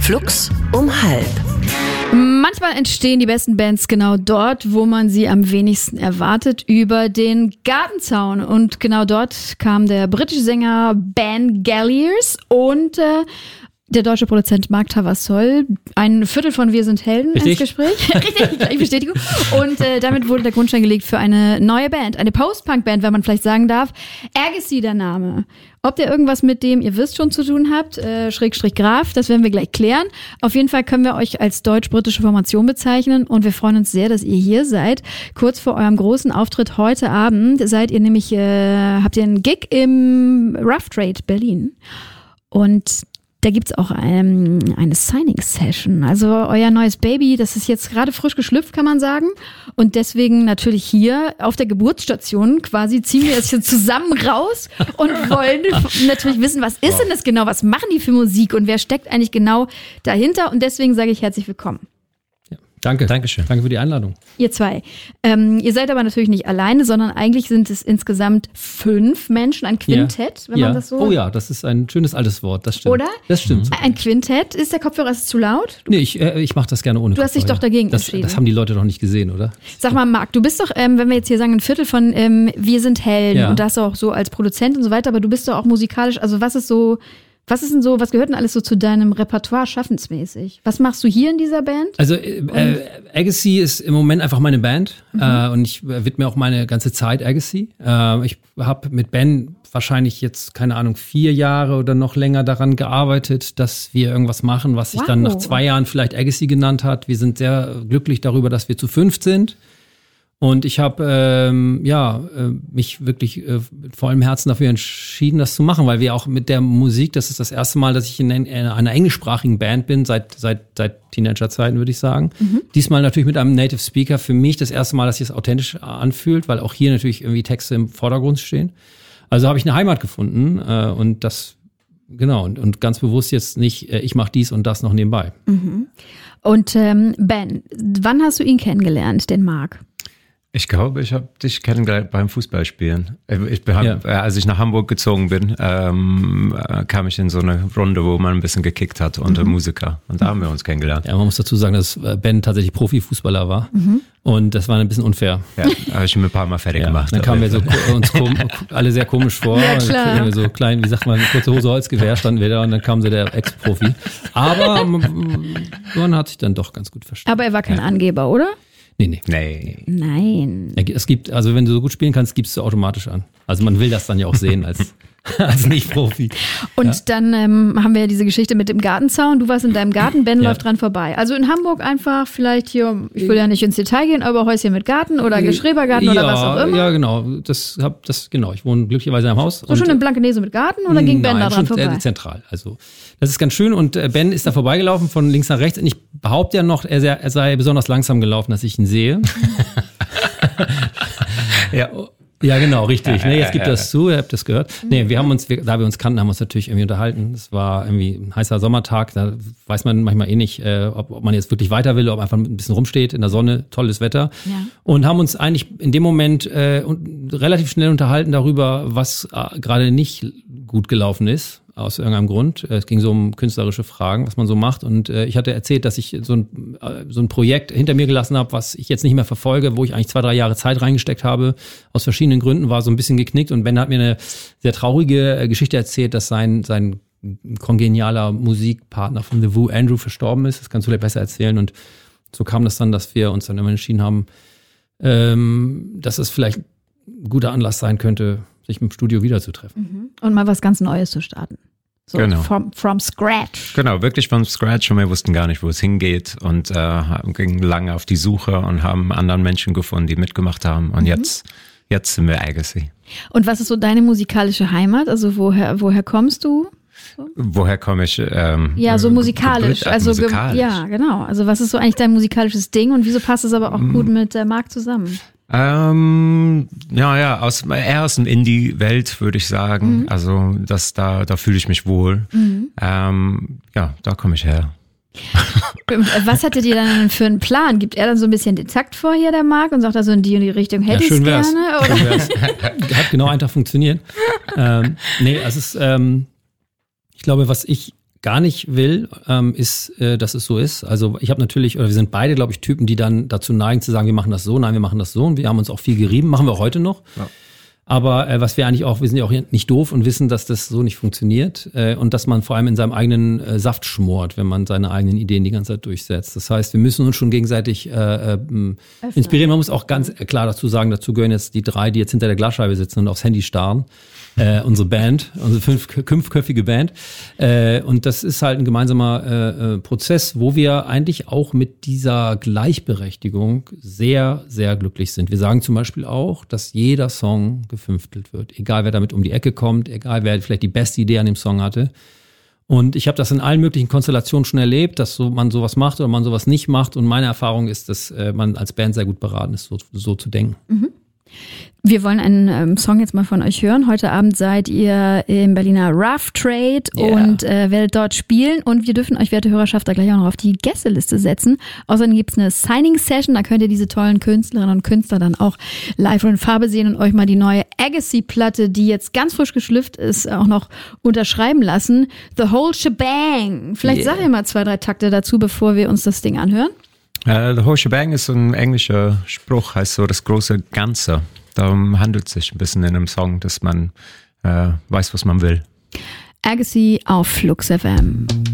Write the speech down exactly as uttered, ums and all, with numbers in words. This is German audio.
Flux um halb. Manchmal entstehen die besten Bands genau dort, wo man sie am wenigsten erwartet, über den Gartenzaun. Und genau dort kam der britische Sänger Ben Galliers und äh, der deutsche Produzent Mark Tavassol, ein Viertel von Wir sind Helden Richtig? ins Gespräch. Richtig, gleich Bestätigung. Und äh, damit wurde der Grundstein gelegt für eine neue Band, eine Post-Punk-Band, wenn man vielleicht sagen darf. Agassi der Name. Ob der irgendwas mit dem ihr wisst schon zu tun habt, äh, Schrägstrich Graf, das werden wir gleich klären. Auf jeden Fall können wir euch als deutsch-britische Formation bezeichnen und wir freuen uns sehr, dass ihr hier seid. Kurz vor eurem großen Auftritt heute Abend seid ihr nämlich, äh, habt ihr einen Gig im Rough Trade Berlin. Und da gibt's auch ähm, eine Signing-Session. Also euer neues Baby, das ist jetzt gerade frisch geschlüpft, kann man sagen. Und deswegen natürlich hier auf der Geburtsstation quasi ziehen wir es hier zusammen raus und wollen natürlich wissen, was ist denn das genau? Was machen die für Musik und wer steckt eigentlich genau dahinter? Und deswegen sage ich herzlich willkommen. Danke. Dankeschön. Danke für die Einladung. Ihr zwei. Ähm, ihr seid aber natürlich nicht alleine, sondern eigentlich sind es insgesamt fünf Menschen, ein Quintett, ja. wenn ja. man das so... Oh ja, das ist ein schönes altes Wort, das stimmt. Oder? Das stimmt. Mhm. Ein Quintett. Ist der Kopfhörer ist zu laut? Nee, ich, äh, ich mache das gerne ohne Du hast dich Kopfhörer. doch dagegen das, entschieden. Das haben die Leute doch nicht gesehen, oder? Sag mal, Marc, du bist doch, ähm, wenn wir jetzt hier sagen, ein Viertel von ähm, Wir sind Helden ja. und das auch so als Produzent und so weiter, aber du bist doch auch musikalisch, also was ist so... Was ist denn so, was gehört denn alles so zu deinem Repertoire schaffensmäßig? Was machst du hier in dieser Band? Also äh, äh, Agassi ist im Moment einfach meine Band mhm. äh, und ich widme auch meine ganze Zeit Agassi. Äh, ich habe mit Ben wahrscheinlich jetzt, keine Ahnung, vier Jahre oder noch länger daran gearbeitet, dass wir irgendwas machen, was sich wow. dann nach zwei Jahren vielleicht Agassi genannt hat. Wir sind sehr glücklich darüber, dass wir zu fünft sind. Und ich habe ähm, ja äh, mich wirklich äh, mit vollem Herzen dafür entschieden, das zu machen, weil wir auch mit der Musik, das ist das erste Mal, dass ich in, in einer englischsprachigen Band bin, seit seit seit Teenagerzeiten, würde ich sagen. Mhm. Diesmal natürlich mit einem Native Speaker. Für mich das erste Mal, dass sich das authentisch anfühlt, weil auch hier natürlich irgendwie Texte im Vordergrund stehen. Also habe ich eine Heimat gefunden äh, und das genau und, und ganz bewusst jetzt nicht, äh, ich mache dies und das noch nebenbei. Mhm. Und ähm, Ben, wann hast du ihn kennengelernt, den Marc? Ich glaube, ich habe dich kennengelernt beim Fußballspielen. Ich bin, ja. Als ich nach Hamburg gezogen bin, ähm, kam ich in so eine Runde, wo man ein bisschen gekickt hat unter mhm. Musiker. Und da haben wir uns kennengelernt. Ja, man muss dazu sagen, dass Ben tatsächlich Profifußballer war. Mhm. Und das war ein bisschen unfair. Ja, habe ich mir ein paar Mal fertig ja, gemacht. Dann kamen wir so, uns kom- alle sehr komisch vor. Ja, klar. So klein, wie sagt man, kurze Hose, Holzgewehr standen wir da und dann kam so der Ex-Profi. Aber man hat sich dann doch ganz gut verstanden. Aber er war kein ja. Angeber, oder? Nee, nee. Nee. Nein. Es gibt, also wenn du so gut spielen kannst, gibst du automatisch an. Also man will das dann ja auch sehen als, als Nicht-Profi. Und ja. dann ähm, haben wir ja diese Geschichte mit dem Gartenzaun. Du warst in deinem Garten, Ben ja. läuft dran vorbei. Also in Hamburg einfach vielleicht hier, ich will ja nicht ins Detail gehen, aber Häuschen mit Garten oder Geschrebergarten ja, oder was auch immer. Ja, genau. Das hab, das, genau. Ich wohne glücklicherweise im Haus. So schon in Blankenese mit Garten oder ging Ben da dran vorbei? Nein, zentral. Also das ist ganz schön und Ben ist da vorbeigelaufen von links nach rechts und ich behaupte ja noch, er sei, er sei besonders langsam gelaufen, dass ich ihn sehe. ja. Ja, genau, richtig. Ja, ne, jetzt ja, gibt ja, das zu, ihr habt das gehört. Nee, wir haben uns, wir, da wir uns kannten, haben wir uns natürlich irgendwie unterhalten. Es war irgendwie ein heißer Sommertag, da weiß man manchmal eh nicht, äh, ob, ob man jetzt wirklich weiter will, ob einfach ein bisschen rumsteht in der Sonne, tolles Wetter. Ja. Und haben uns eigentlich in dem Moment äh, relativ schnell unterhalten darüber, was äh, gerade nicht gut gelaufen ist. Aus irgendeinem Grund. Es ging so um künstlerische Fragen, was man so macht. Und äh, ich hatte erzählt, dass ich so ein, äh, so ein Projekt hinter mir gelassen habe, was ich jetzt nicht mehr verfolge, wo ich eigentlich zwei, drei Jahre Zeit reingesteckt habe. Aus verschiedenen Gründen war so ein bisschen geknickt. Und Ben hat mir eine sehr traurige äh, Geschichte erzählt, dass sein, sein kongenialer Musikpartner von The Who, Andrew, verstorben ist. Das kannst du vielleicht besser erzählen. Und so kam das dann, dass wir uns dann immer entschieden haben, ähm, dass es vielleicht ein guter Anlass sein könnte, sich im Studio wiederzutreffen. Und mal was ganz Neues zu starten. So genau. from, from scratch. Genau, wirklich from scratch und wir wussten gar nicht, wo es hingeht und äh, gingen lange auf die Suche und haben anderen Menschen gefunden, die mitgemacht haben und mhm. jetzt, jetzt sind wir Agassi. Und was ist so deine musikalische Heimat? Also woher, woher kommst du? So? Woher komme ich? Ähm, ja, so musikalisch. Gebrüt, also musikalisch. Ja, genau. Also was ist so eigentlich dein musikalisches Ding und wieso passt es aber auch gut mit äh, Marc zusammen? Ähm, ja, ja, aus, eher aus der Indie-Welt würde ich sagen. Mhm. Also das, da, da fühle ich mich wohl. Mhm. Ähm, ja, da komme ich her. Was hattet ihr dann für einen Plan? Gibt er dann so ein bisschen den Takt vor hier, der Marc, und sagt also in die und die Richtung, hätte ja, ich gerne? Oder? Schön wär's. Hat genau einen Tag funktioniert. ähm, nee, es ist, ähm, ich glaube, was ich gar nicht will, ähm, ist, äh, dass es so ist. Also ich habe natürlich, oder wir sind beide, glaube ich, Typen, die dann dazu neigen zu sagen, wir machen das so, nein, wir machen das so. Und wir haben uns auch viel gerieben, machen wir auch heute noch. Ja. Aber äh, was wir eigentlich auch, wir sind ja auch nicht doof und wissen, dass das so nicht funktioniert äh, und dass man vor allem in seinem eigenen äh, Saft schmort, wenn man seine eigenen Ideen die ganze Zeit durchsetzt. Das heißt, wir müssen uns schon gegenseitig äh, äh, inspirieren. Man muss auch ganz klar dazu sagen, dazu gehören jetzt die drei, die jetzt hinter der Glasscheibe sitzen und aufs Handy starren. Äh, unsere Band, unsere fünf, fünfköpfige Band. Äh, und das ist halt ein gemeinsamer äh, Prozess, wo wir eigentlich auch mit dieser Gleichberechtigung sehr, sehr glücklich sind. Wir sagen zum Beispiel auch, dass jeder Song gefünftelt wird. Egal, wer damit um die Ecke kommt, egal, wer vielleicht die beste Idee an dem Song hatte. Und ich habe das in allen möglichen Konstellationen schon erlebt, dass so, man sowas macht oder man sowas nicht macht. Und meine Erfahrung ist, dass äh, man als Band sehr gut beraten ist, so, so zu denken. Mhm. Wir wollen einen ähm, Song jetzt mal von euch hören. Heute Abend seid ihr im Berliner Rough Trade yeah. und äh, werdet dort spielen. Und wir dürfen euch, werte Hörerschaft, da gleich auch noch auf die Gästeliste setzen. Außerdem gibt's eine Signing-Session. Da könnt ihr diese tollen Künstlerinnen und Künstler dann auch live und in Farbe sehen und euch mal die neue Agassi-Platte, die jetzt ganz frisch geschlifft ist, auch noch unterschreiben lassen. The Whole Shebang. Vielleicht yeah. sag ihr mal zwei, drei Takte dazu, bevor wir uns das Ding anhören. Uh, the Whole Shebang ist ein englischer Spruch, heißt so das große Ganze. Darum handelt es sich ein bisschen in einem Song, dass man äh, weiß, was man will. Agassi auf Flux F M.